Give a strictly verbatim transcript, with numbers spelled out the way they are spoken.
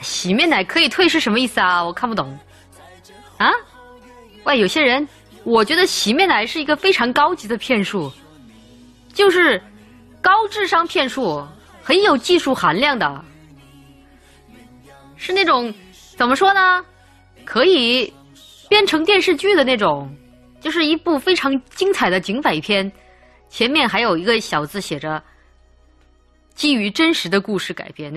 洗面奶可以退是什么意思啊？我看不懂。啊？喂，有些人，我觉得洗面奶是一个非常高级的骗术，就是高智商骗术，很有技术含量的，是那种怎么说呢？可以编成电视剧的那种，就是一部非常精彩的警匪片，前面还有一个小字写着基于真实的故事改编。